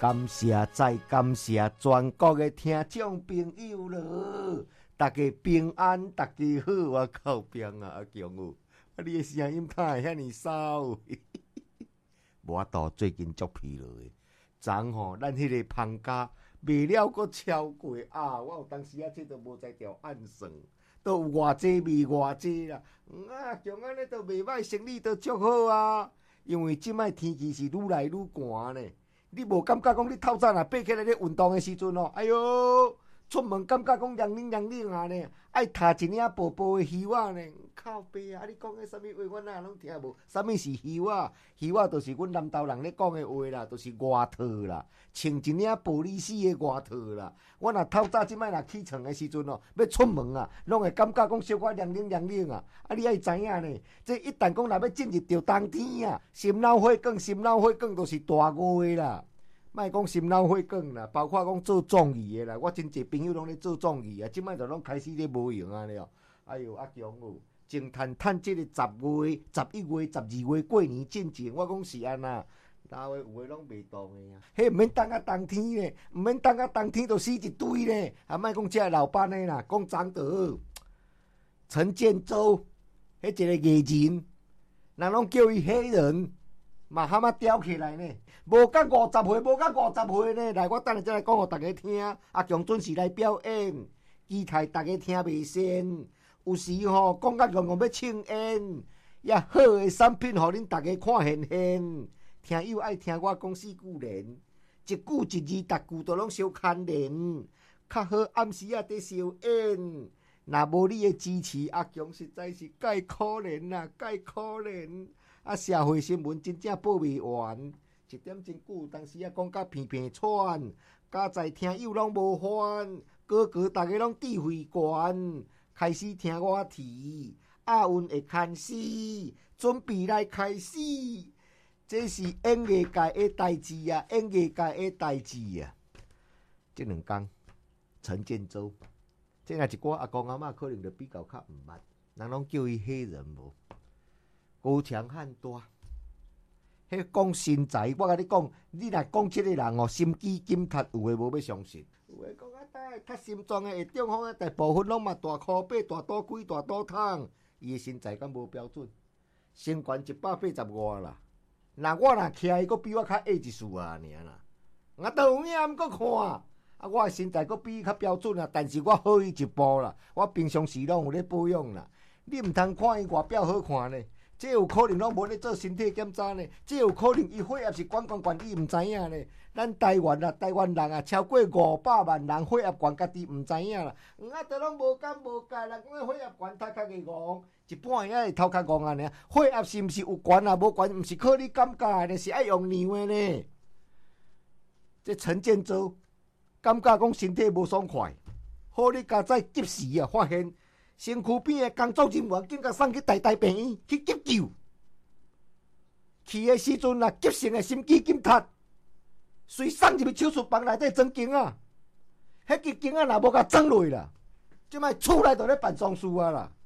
感谢再感谢全国的听众朋友了，大家平安，大家好，我靠边啊，阿强哦，你的声音哪会遐尼骚？无法度，最近足疲劳的，昨吼咱迄个放假卖了，阁超过啊！我有当时啊，这都无在调暗算，都有偌济卖偌济啦。啊，强安尼都袂歹，生意都足好啊。因为即摆天气是愈来愈寒呢。你无感觉讲你透早若爬起来咧运动的时阵哦，哎哟，出门感觉讲凉冷凉冷啊呢，爱踏一领薄薄的羽袜呢，靠背啊！你讲的啥物话，我哪拢听无？啥物是羽袜？羽袜就是阮南投人咧讲的话啦，就是外套啦，穿一领玻璃丝的外套啦。我若透早即摆若起床的时阵哦，要出门啊，拢会感觉讲小可凉冷凉冷啊。啊，你爱知影呢，这一旦讲若要进入到冬天啊，心脑血管就是大误的啦。莫讲心脑血管啦，包括讲做壮义的啦，我真侪朋友拢咧做壮义啊，即摆就拢开始咧无用啊了。哎哟，阿强哦，净趁即个10月、11月、12月过年进前，我讲是安那，哪位有诶拢袂当诶啊？迄毋免等啊冬天咧，毋免等啊冬天就死一堆咧。啊，莫讲遮老板诶啦，讲张德、陈建州，迄一个艺人，人拢叫伊黑人。嘛蛤蟆叼起来呢，无到50岁呢。来，我等下再来讲互大家听。阿强准时来表演，期待大家听袂先。有时吼讲甲戆要庆烟，也好诶产品，互恁大家看现现。听友爱听我讲4句连，一句一字，逐句都拢相牵连。较好暗时啊得烧烟，若无你诶支持，阿强实在是介可怜啦，介可怜。啊，社会新闻真正报袂完，一点真久，当时啊讲甲片片喘，加在听友拢无欢，个大家拢智慧悬，开始听我提，押韵会牵死，准备来开始，这是演艺界的代志啊，演艺界的代志啊。这两天，陈建州，这若一寡阿公阿嬷可能就比较较毋捌，人拢叫伊黑人无。高强汉大，迄讲身材，我甲你讲，你若讲即个人哦，心肌紧塌，有诶无要相信。有诶讲啊，较心脏诶下中方啊，大部分拢嘛大箍背、大肚龟、大肚汤，伊诶身材敢无标准，身悬180外啦。那我若徛伊，佫比我较矮一丝啊，尔啦。我都有影毋佫看，啊，我诶身材佫比伊较标准啊，但是我好伊一步啦。我平常时拢有咧保养啦，你毋通看伊外表好看呢。这有可能拢无咧做身体检查呢，这有可能伊血压是悬，伊毋知影呢。咱台湾人啊，超过500万人血压悬，家己毋知影啦。啊，都拢无敢无解啦，讲血压悬，头壳会戆，一半下会头壳戆啊呢。血压是毋是有悬啊？无悬，毋是靠你感觉的呢，是爱用量的呢。这陈建州感觉讲身体无爽快，好你加在及时啊发现。身躯边的工作人员紧甲送去大病院去急救，去的时阵啊，急性的心肌紧塌，随送入去手术房内底装镜啊，迄支镜啊若无甲装落啦，即摆厝内就咧办丧事啊啦。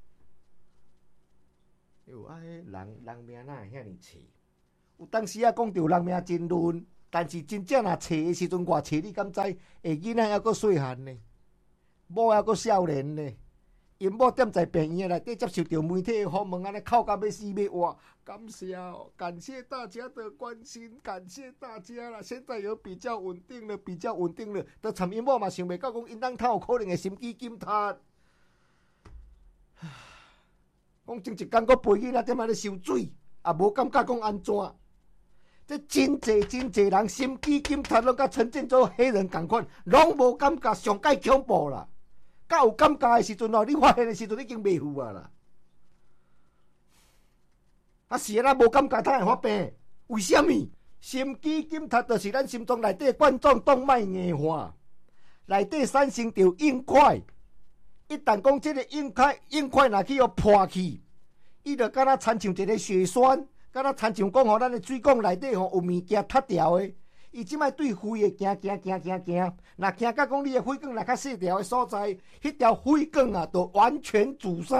哟，啊，人命哪会遐尼切？有当时啊讲着人命真乱，但是真正若切的时阵，偌切你敢知？下囡仔还阁细汉呢，某还阁少年呢。因某踮在病院内底接受到媒体的访问，安尼哭到要死要活。感谢大家的关心，感谢大家啦！现在有比较稳定了。都参因某嘛想袂到讲因当他有可能会心肌紧塌。讲前一天佫陪囡仔踮咧受水，也无感觉讲安怎。这真侪人心肌紧塌，拢甲陈建州黑人同款，拢无感觉，上介恐怖啦！甲有感觉的时阵哦，你发现的时阵已经袂赴啊啦。啊是啊，无感觉他会发病，为什么？心肌紧塌就是咱心脏内底冠状动脉硬化，内底产生着硬块。一旦讲这个硬块若去互破去，伊就敢若亲像一个血栓，敢若亲像讲吼咱的水管内底吼有物件塌掉的。伊即摆对肺会行，若行到讲你的血管若较细条的所在，迄条血管啊，就完全阻塞，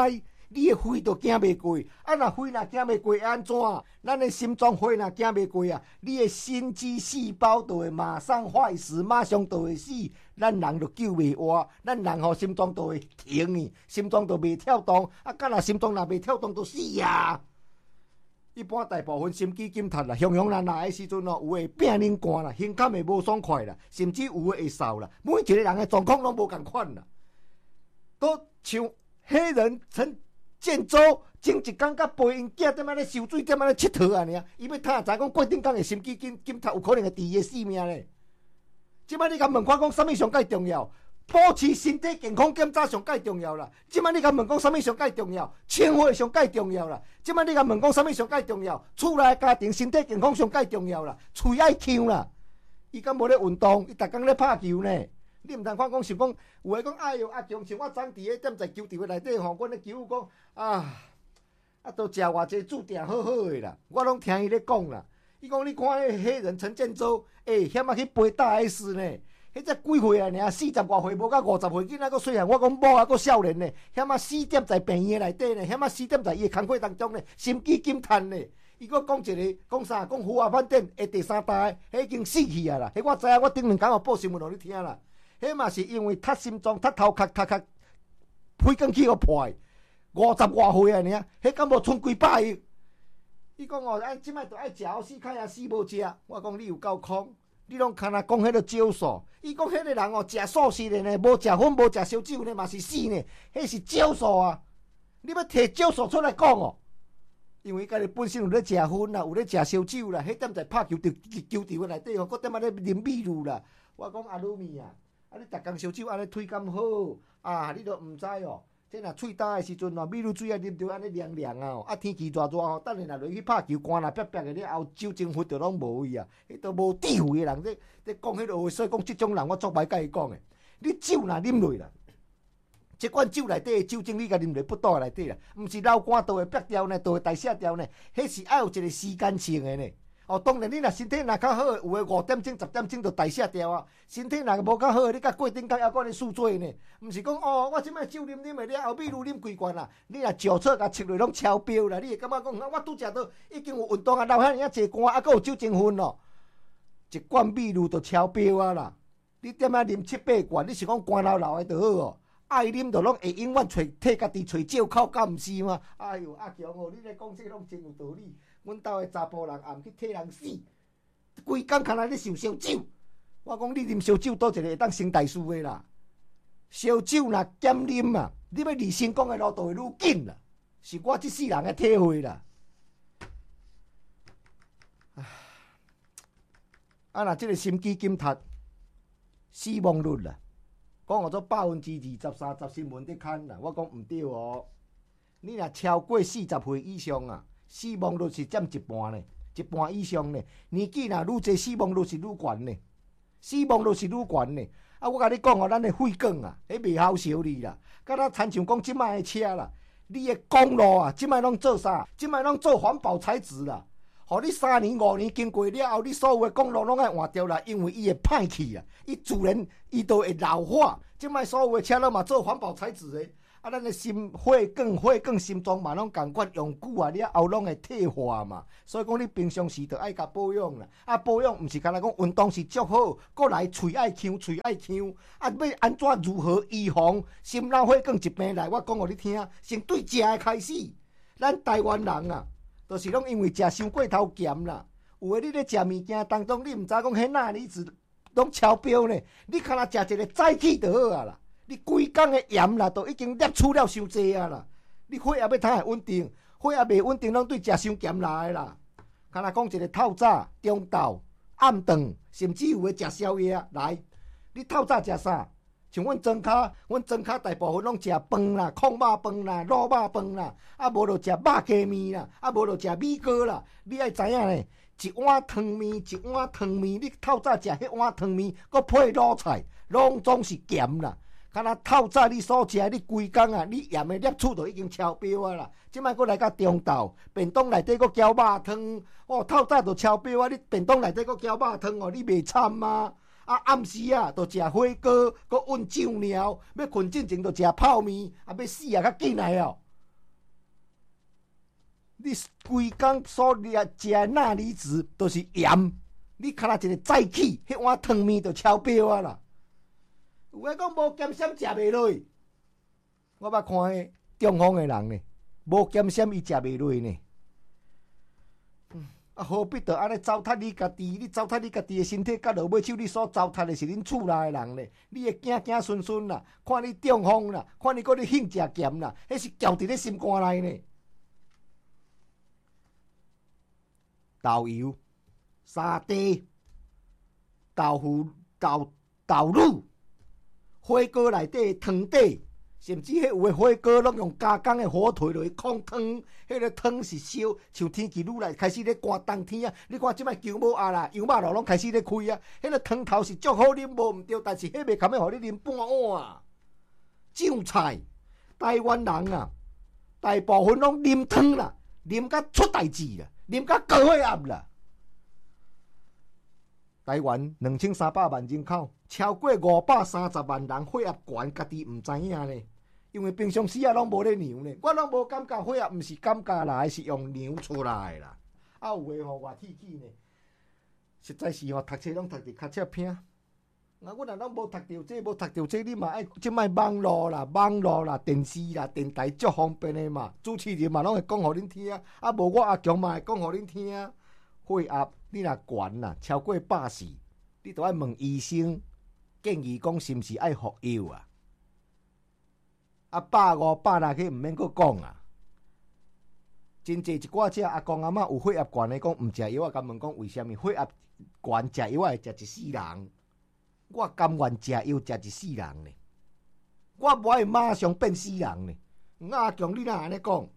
你的肺都行袂过。啊，若肺若行袂过，会安怎？咱的心脏肺若行袂过啊，你的心肌细胞就会马上坏死，马上就会死。咱人就救袂活，咱人吼心脏就会停去，心脏就袂跳动。啊，敢若心脏若袂跳动，就死啊！一般大部分心肌紧窒啦，雄雄难的时阵哦，有诶病冷汗啦，胸坎会无爽快啦，甚至有诶会瘦啦。每一个人诶状况拢无共款啦。都像黑人陈建州前一天甲陪因囝踮仔咧游水，踮仔咧佚佗安尼啊，伊要探知讲过顶天诶心肌紧窒有可能会治伊诶性命咧。即摆你甲问看讲啥物上介重要？保持身体健康检查上介重要啦！即摆你甲问讲啥物上介重要？清火上介重要啦！即摆你甲问讲啥物上介重要？厝内家庭身体健康上介重要啦！喙爱呛啦！伊敢无咧运动？伊逐工咧拍球呢？你毋通看讲想讲，有诶讲哎哟阿强，像我昨伫咧踮在球场诶内底吼，阮咧球讲都食偌济注定好好诶啦！我拢听伊咧讲啦。伊讲你看迄黑人陈建州，险去背大 S 呢？迄只几岁啊？尔40外岁，无到50岁囡仔，佫细汉。我讲某佫少年呢，死踮在病院内底呢，死踮在伊诶工课当中呢，心肌紧瘫呢。伊佫讲一个，讲啥？讲福华饭店诶第3代，迄已经死去啊啦！迄我知影，我顶2天有报新闻互你听啦。迄嘛是因为踢心脏、踢头壳、肺管气互破，50外岁啊！迄敢无剩几百亿？伊讲哦，即摆着爱食好死，较也死无食。我讲你有够空。你拢干那讲迄个少数，伊讲迄个人哦，食素食的呢，无食薰，无食烧酒呢，嘛是死呢，迄是少数啊！你要摕少数出来讲哦，因为家己本身有咧食薰啦，有咧食烧酒啦，迄踮在拍球球场内底哦，佫踮咧啉米露啦。我讲阿鲁米啊，你逐工烧酒安尼腿咁好啊，你都毋知哦。即若喙干的时阵哦，米露水啊啉着安尼凉凉啊！啊天气热热吼，等下若落去拍球，寒若白白的了后，酒精分就拢无去啊！迄都无智慧的人在讲迄落话，所以讲即种人我足歹甲伊讲的。你酒若啉落啦，即款酒内底的酒精你甲啉落不倒内底啦，毋是流汗都会白掉呢，都会代谢掉呢，迄是爱有一个时间性的呢。哦，当然你若身体若较好，有诶5点钟、10点钟就代谢掉啊。身体若无较好，你甲过顶天还搁咧宿醉呢。毋是讲哦，我即摆酒啉诶了后，米露啉规罐啦。你若酒测甲测落拢超标啦，你会感觉讲，我拄食到已经有运动啊，流遐尔济汗，还搁有酒精分咯。一罐米露就超标啊啦！你踮仔啉7、8罐，你是讲汗流流诶就好哦。爱啉就拢会永远替家己找借口，敢毋是吗？哎哟，阿强哦，你咧讲这拢真有道理。阮兜诶查甫人暗去替人死，规工空来咧想烧酒。我讲你啉烧酒，倒一个会当成大事诶啦。烧酒若减啉啊，你要离成功诶路途会愈紧啦。是我即世人诶体会啦。若即个心肌紧窒，死亡率啦，讲做20%、23%新闻伫看啦。我讲毋对哦，你若超过40岁以上啊。死亡率是占一半呢，一半以上呢。年纪若愈济，死亡率是愈悬呢。死亡率是愈悬呢。啊，我甲你讲哦，咱的废管啊，迄袂好烧你啦。敢若亲像讲即摆的车啦，你的公路啊，即摆拢做啥？即摆拢做环保材质啦。互你3年5年经过了后，你所有的公路拢爱换掉啦，因为伊会歹去啊，伊自然伊都会老化。即摆所有的车拢嘛做环保材质的。啊，咱的血管、心脏嘛，拢共款用久啊，了后拢会退化嘛。所以讲，你平常时就爱甲保养啦。啊，保养毋是干那讲运动是足好，过来喙爱呛。啊，要安怎如何预防心脑血管疾病来？我讲互你听，先对食的开始。咱台湾人啊，就是拢因为食伤过头咸啦。有诶，你咧食物件当中，你毋知讲迄钠离子拢超标呢。你干那食一个早起就好啊啦。你规工的盐啦，都已经摄取了伤济啊啦！你血也要通会稳定，血也袂稳定，拢对食伤咸来的啦。敢若讲一个透早、中昼、暗顿，甚至有诶食宵夜来。你透早食啥？像阮庄脚大部分拢食饭啦、控肉饭啦、卤肉饭啦，啊无就食肉鸡面啦，啊无就食米糕啦。你爱知影呢，一碗汤面，你透早食迄碗汤面，佮配卤菜，拢总是咸啦。敢若透早你所食，你规工啊，你盐的摄取就已经超标啊啦。即摆佫来到中昼，便当内底佫搅肉汤，哦，透早就超标啊！你便当内底佫搅肉汤哦，你袂惨吗？啊，暗时啊，就食火锅，佫温酒鸟，要困之前就食泡面，啊，要死啊较紧来哦。 你规工所食的钠离子都是盐，你看一个早起，迄碗汤面就超标啊啦！有诶讲无咸鲜食袂落去，我捌看迄中风诶人呢，无咸鲜伊食袂落去呢。何必得安尼糟蹋你家己？你糟蹋你家己诶身体，甲落尾手你所糟蹋诶是恁厝内诶人呢？你诶囝囝孙孙啦，看你中风啦，看你搁咧兴食咸啦，迄是搅伫咧心肝内呢。豆油、沙茶、豆腐、豆乳、火锅内底汤底。甚至迄有诶火锅拢用加工诶火腿落去控汤，迄个汤是烧，像天气愈来开始咧寒冬天啊！你看即摆姜母鸭啦、羊肉炉拢开始咧开啊！迄个汤头是足好啉，无毋对，但是迄袂堪要互你啉半碗啊！酱菜，台湾人啊，大部分拢啉汤啦，啉甲出代志啦，啉甲高血压啦。台湾2300万人口，超过530万人血压悬，家己毋知影呢。因为平常时啊，拢无咧量呢。我拢无感觉血压，毋是感觉来，是用量出来啦。啊，有诶吼，外铁器呢，实在是吼，读册拢读伫较册拼。啊，阮若拢无读着这，无读着这，你嘛爱即摆网络啦、电视啦、电台足方便诶嘛。主持人嘛拢会讲互恁听，啊，无我阿强嘛会讲互恁听。血压你若悬啦，超过140，你著爱问医生，建议讲是毋是爱服药啊？啊，150、160去毋免阁讲啊。真济一寡只阿公阿嬷有血压悬诶，讲毋食药啊，敢问讲为虾米血压悬食药会食一世人？我甘愿食药食一世人呢，我无爱马上变死人呢。阿强，你若安尼讲？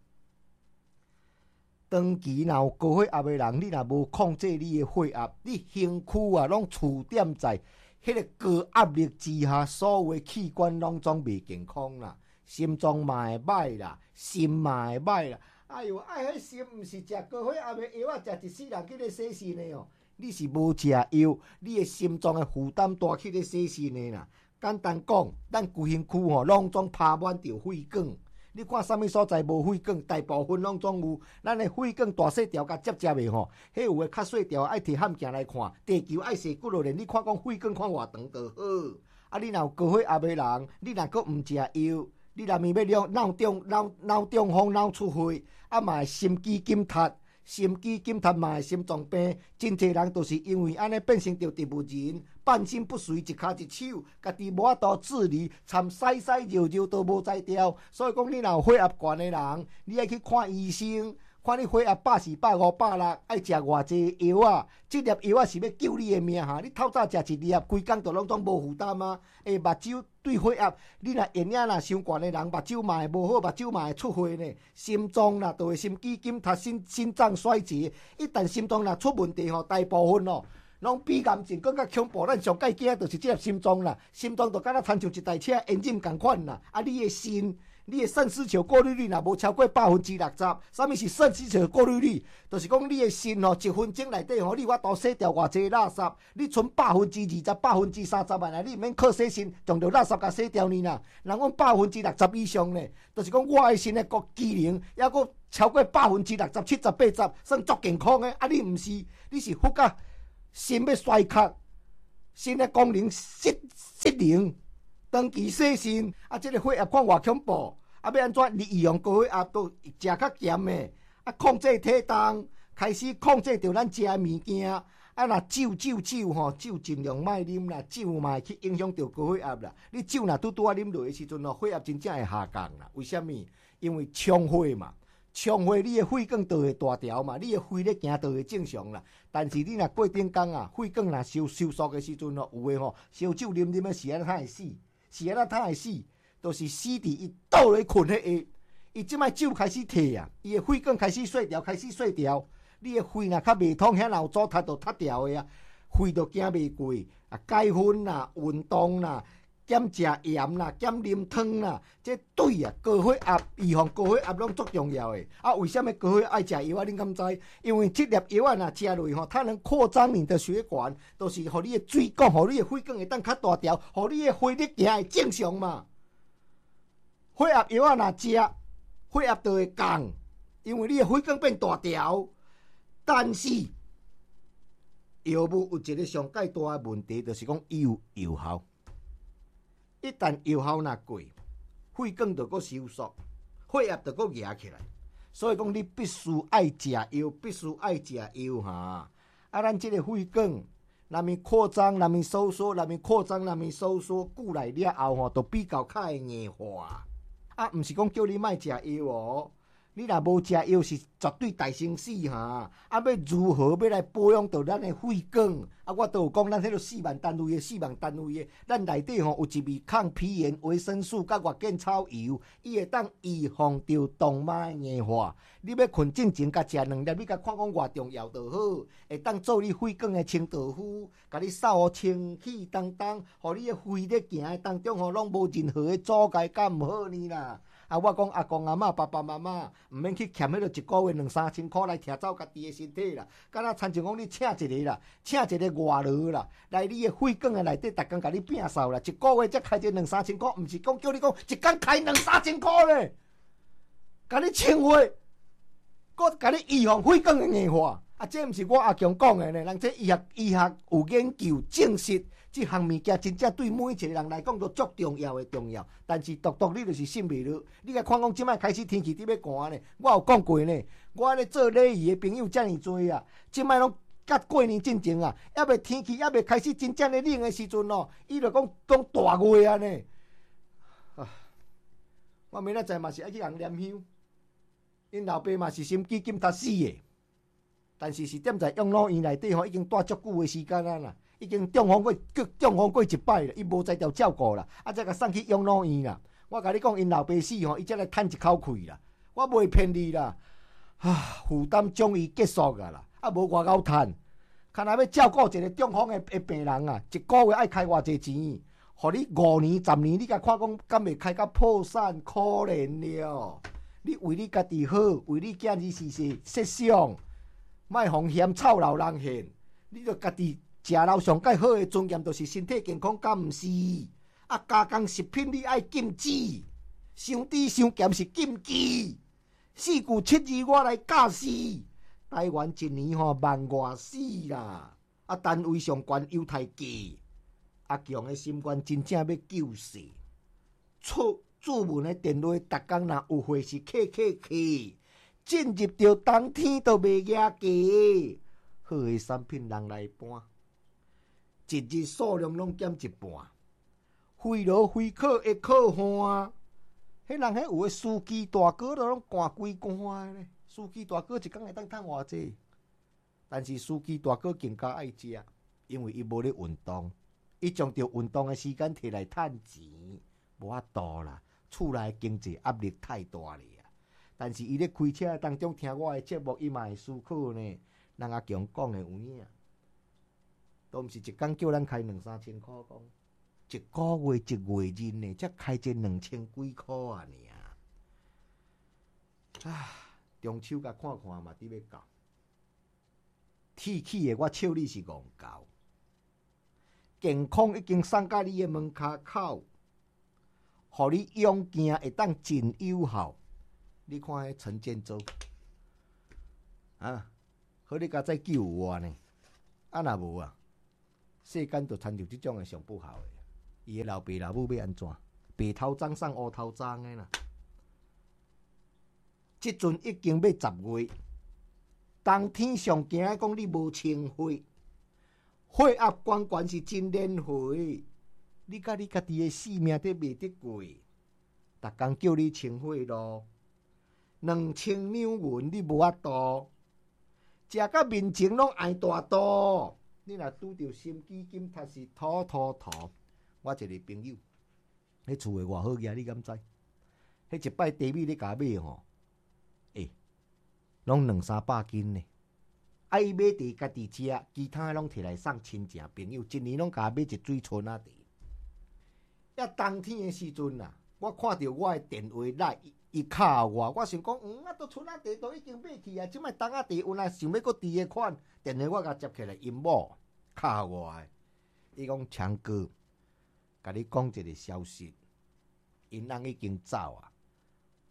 长期若有高血压的人，你若无控制你的血压，你身躯啊拢触点在迄个高压力之下，所有的器官拢总袂健康啦，心脏嘛会歹啦，心嘛会歹啦。哎哟，迄心毋是食高血压的药啊，食一世人去咧洗肾的哦。你是无食药，你的心脏的负担大去咧洗肾的啦。简单讲，咱规身躯吼拢总趴满着血管。你看啥物所在无血管，大部分拢总有。咱的血管大细条甲接的吼，迄有诶较细条爱摕焊镜来看，地球爱细骨落咧。你看讲血管看偌长就好。啊，你若有高血压的人，你若阁毋食药，你若面要脑中风、脑出血，啊嘛会心肌紧塌。心肌紧塌嘛，心脏病，真侪人都是因为安尼变成着植物人，半身不遂，一骹一手，家己无法度自理，参洗洗揉揉都无才调。所以讲，你若有血压悬的人，你爱去看医生，看你血压140、150、160，爱食偌济药啊？这粒药啊是要救你的命哈！你透早食一粒，规工就拢总无负担啊！目睭对血压，你若眼影若伤悬的人，目睭嘛会无好，目睭嘛会出血呢。心脏啦，就会心肌紧塌、心脏衰竭。一旦心脏若出问题吼，大部分哦，拢比癌症更较恐怖。咱上介惊就是这粒心脏啦，心脏就敢若亲像一台车引擎共款啦。啊，你的心。你的肾丝球过滤率若无超过60%，啥物是肾丝球过滤率？就是讲你的肾吼，1分钟内底吼，你有法度洗掉偌济垃圾，你剩20%、30%万啊，你毋免靠洗肾，将着垃圾甲洗掉呢啦。人讲60%以上呢，就是讲我的肾的个机能，抑个超过60%、70、80%，算足健康的。啊，你毋是，你是腹甲肾要衰竭，肾的功能失灵。长期洗肾，啊，这个血压看偌恐怖，啊，要安怎利用高血压都食较咸的，啊，控制体重，开始控制着咱食的物件，啊，若酒吼，酒尽量莫啉啦，酒嘛会去影响着高血压啦。你酒若拄啊啉落的时阵吼，血压真正会下降啦。为什么？因为充血嘛。充血，你的血管就会大条嘛，你的肺咧行就会正常啦。但是你若过顶工啊，血管若收缩的时阵吼，有诶吼，烧酒啉的是安怎会死？是安怎他会死？就是死伫伊倒落去困迄下，伊即摆酒开始退啊，伊的血管开始碎掉，你的肺若较袂通，遐若有阻塌就塌掉的啊，肺就行袂过啊，解昏啦、运动啦、减食盐啦、减啉汤啦，这对啊，高血压预防高血压拢足重要的。啊，为什么高血压爱食药啊？恁敢知？因为这粒药啊，若食落去吼，它能扩张你的血管，都是互你的水管、互你的血管会当较大条，互你的血液行会正常嘛。血压药啊，若食，血压就会降。 因为你的血管变大条。但是药物有一个上介大的问题，就是讲伊有药效。一旦药效若过，血管就搁收缩，血压就搁压起来。所以讲，你必须爱食药，必须爱食药哈。啊，咱这个血管，若咪扩张，若咪收缩，若咪扩张，若咪收缩，久来了后吼，都比较较会硬化。啊，毋是讲叫你莫食药哦。你若无食药是绝对大生死哈！啊，要如何要来保养到咱的血管？啊，我都有讲，咱迄个4万单位的，咱内底吼有一味抗皮炎维生素甲月见草油，伊会当预防到动脉的硬化。你要困进前甲食2粒，你甲看讲偌重要就好，会当做你血管的清道夫，甲你扫清气当当，互你的肺在行的当中吼，拢无任何的阻碍，敢毋好呢啦？啊，我讲阿公阿嬷、爸爸妈妈，毋免去欠迄落一个月2、3千块来听走家己的身体啦。敢若参像讲你请一个啦，请一个外劳啦，来你的血管的内底，逐工甲你摒扫啦，一个月才开一2、3千块，毋是讲叫你讲一工开2、3千块咧，甲你清血，搁甲你预防血管的硬化。啊，这毋是我阿强讲的呢，人这医学有研究证实。这项物件真正对每一个人来讲都足重要的重要，但是独你就是信袂落。你甲看讲，即摆开始天气伫要寒呢，我有讲过呢。我咧做礼仪的朋友遮尔多啊，即摆拢甲过年进前啊，还未天气还未开始真正咧冷的时阵哦，伊就讲大月啊呢。啊，我明仔载嘛是爱去人念香，因老爸嘛是心肌梗塞死的，但是踮在养老院内底吼，已经住足久的时间啊啦。已经中风过1摆了，伊无在调照顾啦，啊，才甲送去养老院啦。我甲你讲，因老爸死吼，伊才来叹一口气啦。我袂骗你啦，负担终于结束啊啦，啊，无外口叹。看来要照顾一个中风的病人啊，一个月爱开偌济钱，互你5年、10年，你甲看讲，敢会开到破产？可怜了。你为你家己好，为你囝儿是设想，莫互嫌臭老人嫌，你着家己。食老上介好的尊严，就是身体健康，敢毋是？啊，加工食品你爱禁止，伤猪伤咸是禁忌。4句7字我来教示。台湾一年吼万外死啦，啊，单位上悬犹太价。阿强的心愿真正要救世。出门的电话，逐工若有货是客，进入到冬天都袂压价。好的产品人来搬。一日数量拢减一半，非劳非考会考换。迄人迄有诶司机大哥都拢赶规关诶咧。司机大哥一工会当趁偌济？但是司机大哥更加爱食，因为伊无咧运动，伊将着运动诶时间摕来趁钱，无法度啦。厝内经济压力太大了啊！但是伊咧开车当中听我诶节目，伊嘛会思考呢。人阿强讲诶有影。都毋是一工叫咱开2、3千块讲，一个月1月日呢，才开这2000几块啊！中秋甲看看嘛，伫要到。铁起的我笑你是戇狗，健康已经送到你的门骹口，互你用行会当真有效。你看迄陈建州啊，好你甲再救我呢？啊若无啊？世间就参照这种的上不好的，伊的老爸老母要安怎？白头鬃送乌头鬃的啦。即阵已经要10月，冬天上惊讲你无清血，血压悬是真连血。你甲你家己的性命都袂得过，逐工叫你清血咯，2000两银你无法度，食到面前拢爱大肚。你若拄着心肌梗塞是吐。我一个朋友，迄厝诶偌好个，你敢知？迄一摆茶米咧甲买吼，拢2、300斤呢。啊，伊买茶家己食，其他诶拢摕来送亲戚朋友，一年拢甲买一水村仔茶。遐冬天诶时阵啊，我看到我诶电话来，伊敲我想讲，都村仔茶都已经买去啊，即摆冬仔茶有若想要搁低诶款。电话我甲接起来，因某敲我诶，伊讲强哥，甲你讲一个消息，因翁已经走啊，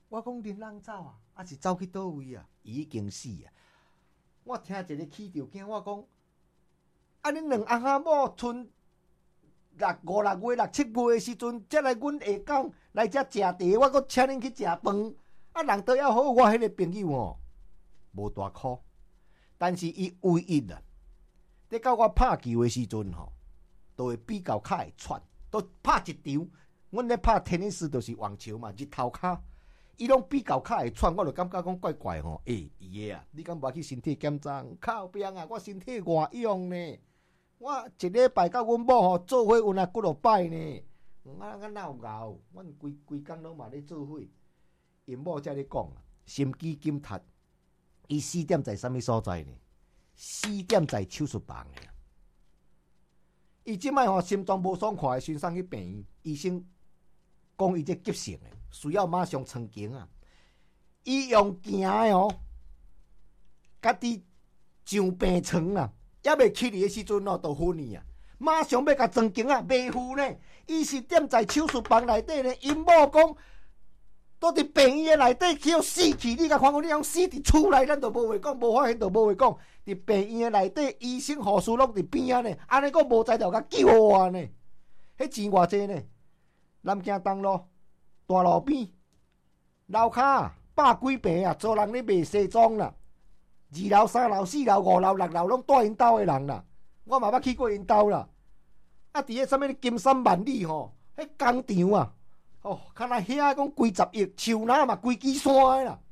我讲恁人走啊，还是走去倒位啊？伊已经死啊！我听一个起着惊，我讲啊，恁两翁仔某剩五六月、6、7月的时阵，才来阮下港来遮食茶，我阁请恁去食饭。啊，人倒要好，我迄个朋友哦，无大箍，但是伊唯一啊，伫到我拍球的时阵吼，都会比较较会喘，都拍一场。阮咧拍天尼斯就是网球嘛，日头骹，伊拢比较较会喘，我就感觉讲怪怪吼。伊个啊，你敢无去身体检查？靠边啊！我身体外用呢，我一礼拜甲阮某吼做伙有哪几落摆呢？哪有熬？阮规工拢嘛咧做伙。因某才咧讲啊，心肌紧塌，伊死点在啥物所在呢？死点在手术房诶。伊即摆吼心脏无爽快，先送去病院，医生讲伊这急性诶，需要马上穿经啊。伊用行诶哦，家己上病床啊，还未起嚟诶时阵哦，就昏去啊。马上要甲装经啊，袂赴呢。伊是点在手术房内底呢？因某讲。都伫病院内底去死去，你甲看讲，你讲死伫厝内，咱都无话讲，无发现就无话讲。伫病院内底，医生护士拢伫边啊呢，安尼个无才调甲救我呢。迄钱偌济呢？南京东路大路边楼骹百几平啊，做人咧卖西装啦。2楼、3楼、4楼、5楼、6楼拢住因兜诶人啦。我嘛捌去过因兜啦。啊，伫迄啥物金山万里吼，迄工厂啊。哦，看那遐讲几十亿，树林嘛规支山的啦。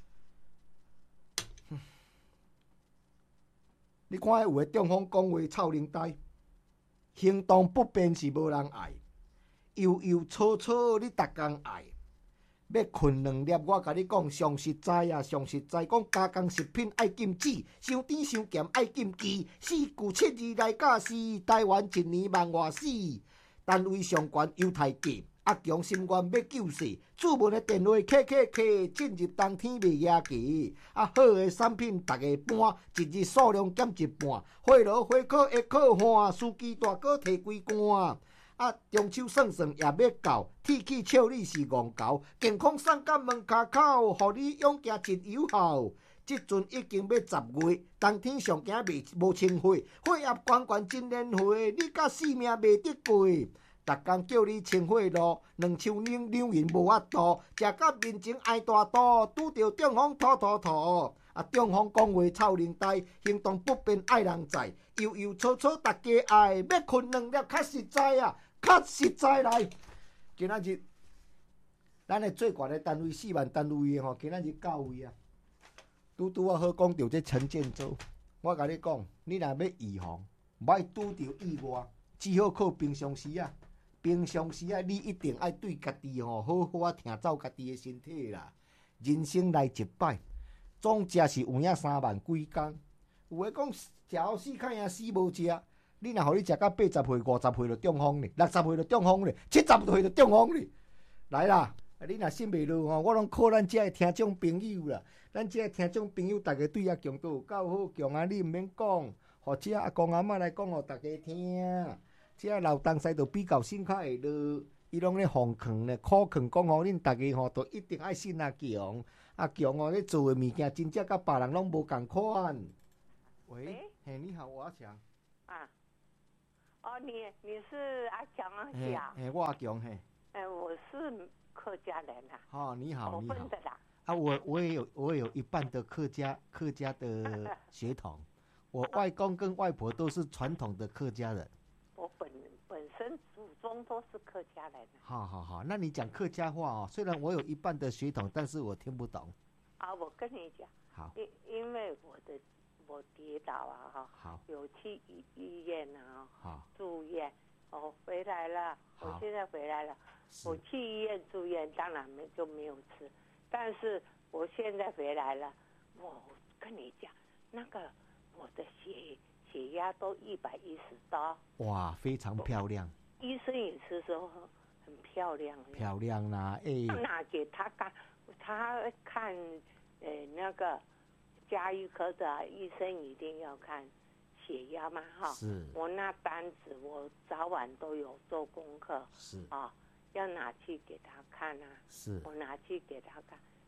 你看有诶中风讲话臭奶呆，行动不便是无人爱，悠悠草草你逐工爱。要困2粒，我甲你讲上实在啊，上实在讲加工食品爱禁止，伤甜伤咸爱禁忌，4句7字来教示，台湾1年万外死，单位上悬犹太价。阿强心愿要救世，主文的电话KKK，进入冬天袂亚期。好的产品大家搬，一日数量减一半。花罗花可会可换，司机大哥摕几罐。中秋算算也要到，天气笑你是戇猴，健康送到门骹口，互你勇行真有效。即阵已经要10月，冬天上惊无清火，火焰悬悬真燃花，你甲性命袂得过。逐工叫你清火路，两手拧扭人无法度，食到面前挨大刀，拄着中风吐吐吐。中风讲话臭奶呆，行动不便爱人在，悠悠草草大家爱，要困2粒较实在啊，较实在来。今仔日，咱的最悬的单位4万单位的吼，今仔日到位啊。拄好讲到这陈建州，我甲你讲，你若要预防，莫拄着意外，只好靠平常时啊。平常时啊，你一定爱对家己吼好好啊，听走家己的身体啦。人生来一摆，总食是有影3万几工。有诶讲食好死，看赢死无食。你若互你食到80岁、50岁就中风咧，60岁就中风咧，70岁就中风咧。来啦，你若信袂落吼，我拢靠咱遮诶听众朋友啦。咱遮诶听众朋友，逐个对阿强都有够好，强啊！你毋免讲，或者阿公阿嬷来讲互逐个听。这老东西就比较心较会落，伊拢咧奉劝咧、苦劝，讲吼恁大家吼，都一定爱信阿强。阿强哦，咧做诶物件，真正甲别人拢无共款。喂，嘿，你好，我阿强。 啊，哦，你是阿强啊？是啊。 嘿，我阿强嘿。 我是客家人啊。 哦，你好，你好。 的啦。 啊，我也有一半的客家的血统，我外公跟外婆都是传统的客家人。 我本身祖宗都是客家人。 好，那你讲客家话哦。虽然我有一半的血统，但是我听不懂。 啊，我跟你讲， 好， 因为我跌倒啊， 好， 有去医院啊， 好， 住院，回来了，我现在回来了，我去医院住院，当然就没有吃，但是我现在回来了，我跟你讲，那个我的血压都110刀， 哇，非常漂亮。 医生也是说很漂亮， 漂亮啦， 哪给他看，那个家医科的医生一定要看血压嘛，哈。 是。我那单子我早晚都有做功课， 是啊，要拿去给他看啊。 是。 我拿去给他看，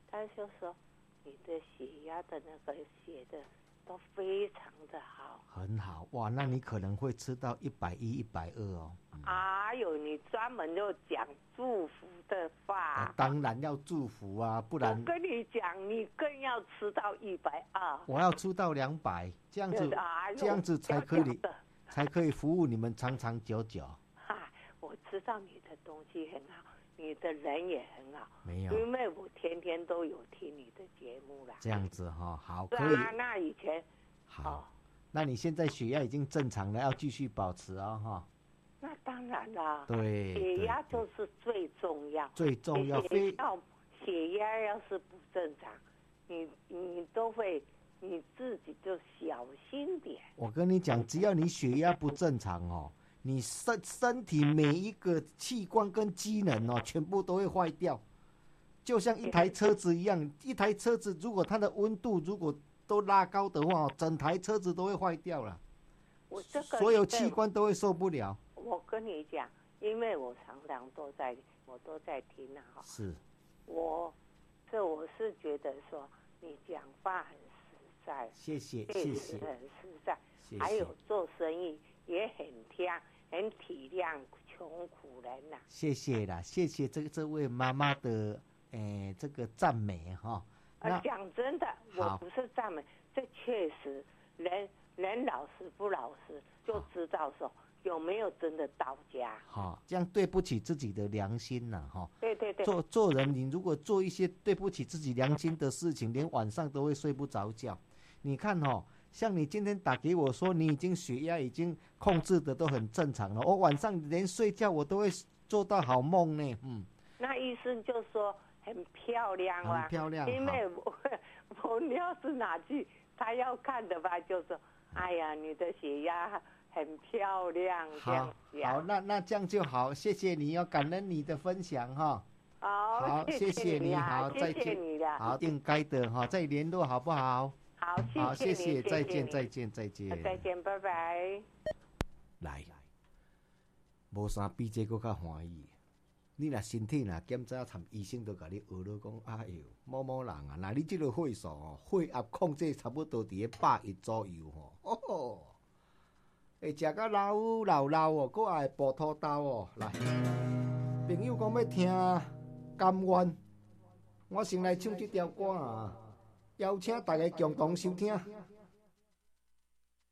但是就说你的血压的那个写的都非常的好， 很好哇，那你可能会吃到110、120哦。 哎呦，你专门就讲祝福的话， 当然要祝福啊，不然我跟你讲，你更要吃到120， 我要吃到200，这样子，这样子才可以服务你们长长久久。 我知道你的东西很好，你的人也很好， 没有， 因为我天天都有听你的节目啦。 这样子哈，好， 可以。那以前好，那你现在血压已经正常了，要继续保持哦哈。 那当然啦， 对， 血压就是最重要， 最重要。 血压要是不正常，你都会你自己就小心点。 我跟你讲，只要你血压不正常哦，你身体每一个器官跟机能哦，全部都会坏掉，就像一台车子一样。一台车子如果它的温度如果都拉高的话，整台车子都会坏掉了。所有器官都会受不了。 我跟你讲，因为我常常都在听啊哈。 是。 我是觉得说你讲话很实在。 谢谢。 很实在。谢谢。还有做生意也很体谅穷苦人呐。 谢谢啦，谢谢这位妈妈的这个赞美哈。 讲真的，我不是赞美，这确实人老实不老实就知道说有没有真的到家。 好，这样对不起自己的良心呐哈。 对。 做人，你如果做一些对不起自己良心的事情，连晚上都会睡不着觉。你看哦，像你今天打给我说你已经血压已经控制的都很正常了，我晚上连睡觉我都会做到好梦呢。 那医生就说很漂亮啊， 很漂亮。 因为我要是哪去，他要看的吧，就说哎呀，你的血压很漂亮。 好，那这样就好，谢谢你，要感恩你的分享哈。 好， 谢谢你，好，再见。好，应该的哈，再联络好不好？ 好，谢谢， 再见， 拜拜。 来，无啥比这个较欢喜。你若身体若检查参医生都甲你学了讲，哎呦，某某人啊，那你这个血素哦，血压控制差不多伫110左右吼，会食到老哦，搁还会补土豆哦。来，朋友讲要听甘愿，我先来唱这条歌啊，邀请大家共同收听。